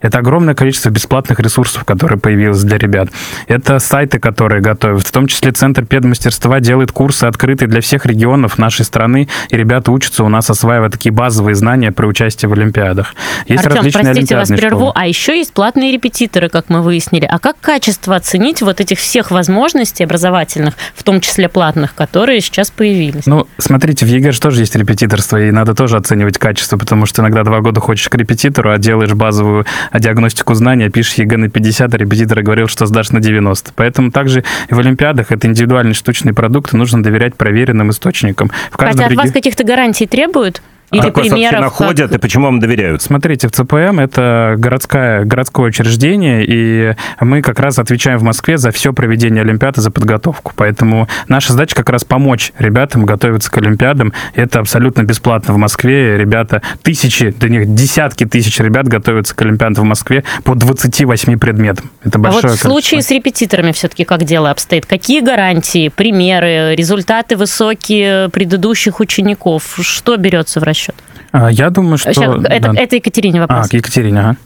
Это огромное количество бесплатных ресурсов, которые появилось для ребят. Это сайты, которые готовят. В том числе Центр педмастерства делает курсы открытые для всех регионов нашей страны, и ребята учатся у нас, осваивая такие базовые знания про участие в олимпиадах. Есть Артем, различные простите, вас олимпиадные прерву. школы. А еще есть платные репетиторы, как мы выяснили. А как качество оценить вот этих всех возможностей образовательных, в том числе платных, которые сейчас появились? Ну, смотрите, в ЕГЭ же тоже есть репетиторство, и надо тоже оценивать качество, потому что иногда 2 года ходишь к репетитору, а делаешь базовую диагностику знаний, пишешь ЕГЭ на 50, а репетитор говорил, что сдашь на 90. Поэтому также и в олимпиадах это индивидуальный штучный продукт, и нужно доверять проверенным источникам. Хотя от вас каких-то гарантий требуют? Или как вас вообще находят, и почему вам доверяют? Смотрите, в ЦПМ это городское учреждение, и мы как раз отвечаем в Москве за все проведение Олимпиады, за подготовку. Поэтому наша задача как раз помочь ребятам готовиться к Олимпиадам. Это абсолютно бесплатно в Москве. Ребята, десятки тысяч ребят готовятся к Олимпиадам в Москве по 28 предметам. Это большое количество. В случае с репетиторами все-таки как дело обстоит? Какие гарантии, примеры, результаты высокие предыдущих учеников? Что берется в расчет? Я думаю, что... Это Екатерине вопрос. К Екатерине, ага.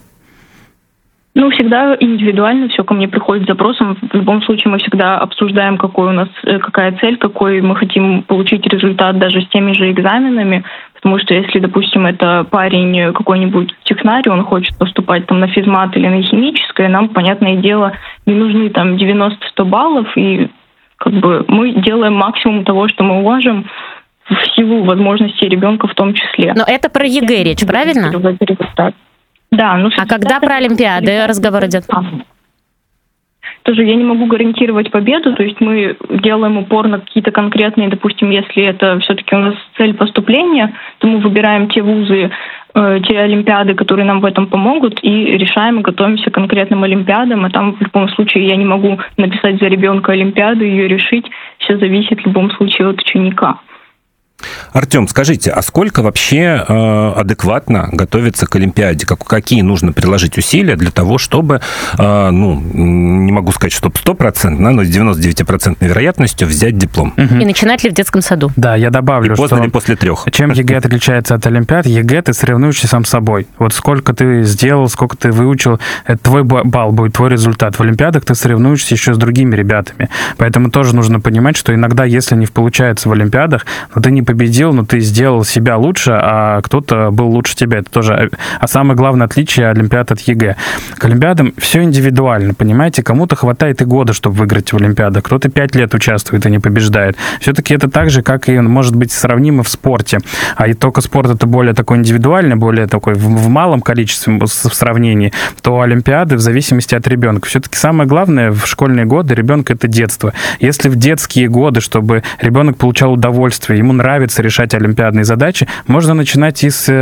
Ну, всегда индивидуально все ко мне приходит с запросом. В любом случае мы всегда обсуждаем, какая цель, какой мы хотим получить результат даже с теми же экзаменами. Потому что если, допустим, это парень какой-нибудь технарь, он хочет поступать там на физмат или на химическое, нам, понятное дело, не нужны там 90-100 баллов, и мы делаем максимум того, что мы можем, в силу возможностей ребенка в том числе. Но это про ЕГЭ речь, правильно? Да. А когда про Олимпиады разговор идет? Тоже я не могу гарантировать победу, то есть мы делаем упор на какие-то конкретные, допустим, если это все-таки у нас цель поступления, то мы выбираем те вузы, те олимпиады, которые нам в этом помогут, и решаем, готовимся к конкретным олимпиадам, а там в любом случае я не могу написать за ребенка олимпиаду, ее решить, все зависит в любом случае от ученика. Артем, скажите, а сколько вообще адекватно готовиться к Олимпиаде? Какие нужно приложить усилия для того, чтобы, не могу сказать, что 100%, но с 99% вероятностью взять диплом? И начинать ли в детском саду? Да, я добавлю, что... после 3. Чем ЕГЭ отличается от Олимпиад? ЕГЭ ты соревнуешься сам с собой. Вот сколько ты сделал, сколько ты выучил, это твой балл будет, твой результат. В Олимпиадах ты соревнуешься еще с другими ребятами. Поэтому тоже нужно понимать, что иногда, если не получается в Олимпиадах, но ты не победил, но ты сделал себя лучше, а кто-то был лучше тебя. Это тоже... А самое главное отличие Олимпиад от ЕГЭ. К Олимпиадам все индивидуально, понимаете? Кому-то хватает и года, чтобы выиграть в Олимпиадах. Кто-то 5 лет участвует и не побеждает. Все-таки это так же, как и, может быть, сравнимо в спорте. А и только спорт это более такой индивидуальный, более такой в малом количестве в сравнении, то Олимпиады в зависимости от ребенка. Все-таки самое главное в школьные годы ребенка это детство. Если в детские годы, чтобы ребенок получал удовольствие, ему нравится решать олимпиадные задачи, можно начинать и с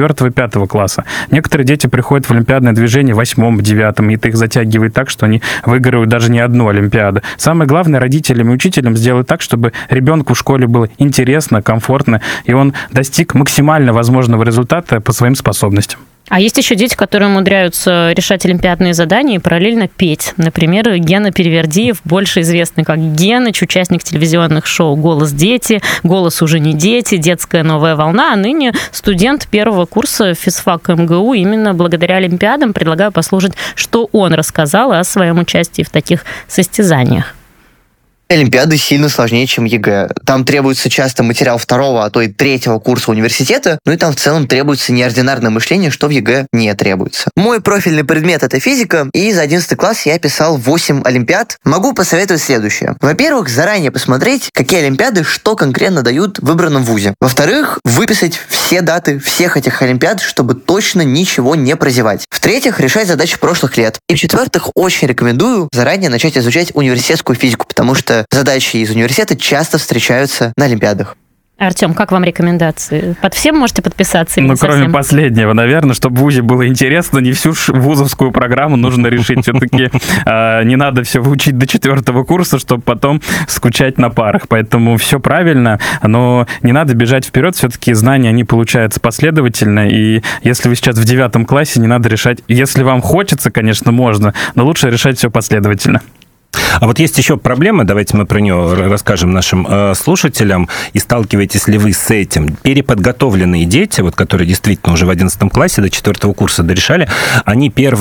4-5 класса. Некоторые дети приходят в олимпиадное движение в 8, 9, и это их затягивает так, что они выигрывают даже не одну олимпиаду. Самое главное родителям и учителям сделать так, чтобы ребенку в школе было интересно, комфортно, и он достиг максимально возможного результата по своим способностям. А есть еще дети, которые умудряются решать олимпиадные задания и параллельно петь. Например, Гена Перевердиев, больше известный как Геныч, участник телевизионных шоу «Голос дети», «Голос уже не дети», «Детская новая волна», а ныне студент 1 курса физфак МГУ. Именно благодаря олимпиадам предлагаю послушать, что он рассказал о своем участии в таких состязаниях. Олимпиады сильно сложнее, чем ЕГЭ. Там требуется часто материал 2, а то и 3 курса университета, и там в целом требуется неординарное мышление, что в ЕГЭ не требуется. Мой профильный предмет — это физика, и за 11 класс я писал 8 олимпиад. Могу посоветовать следующее. Во-первых, заранее посмотреть, какие олимпиады что конкретно дают в выбранном вузе. Во-вторых, выписать все даты всех этих олимпиад, чтобы точно ничего не прозевать. В-третьих, решать задачи прошлых лет. И в-четвертых, очень рекомендую заранее начать изучать университетскую физику, потому что задачи из университета часто встречаются на олимпиадах. Артем, как вам рекомендации? Под всем можете подписаться? Или кроме последнего, наверное, чтобы в ВУЗе было интересно, не всю вузовскую программу нужно решить. Все-таки не надо все выучить до 4 курса, чтобы потом скучать на парах. Поэтому все правильно, но не надо бежать вперед. Все-таки знания, они получаются последовательно. И если вы сейчас в 9 классе, не надо решать. Если вам хочется, конечно, можно, но лучше решать все последовательно. А вот есть еще проблема, давайте мы про нее расскажем нашим слушателям, и сталкиваетесь ли вы с этим. Переподготовленные дети, вот, которые действительно уже в 11 классе до 4 курса дорешали, они первые